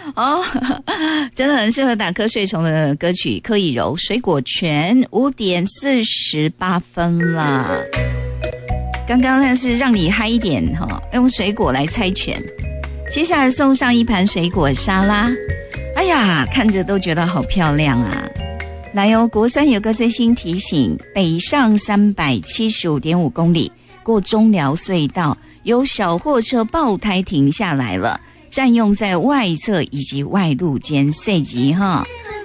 哦，真的很适合打瞌睡虫的歌曲，柯以柔《水果泉》5点48分了。刚刚那是让你嗨一点用水果来猜拳。接下来送上一盘水果沙拉，哎呀，看着都觉得好漂亮啊！来哦，国三有个最新提醒，北上375.5公里过中寮隧道，有小货车爆胎停下来了，占用在外侧以及外路间，塞急哈。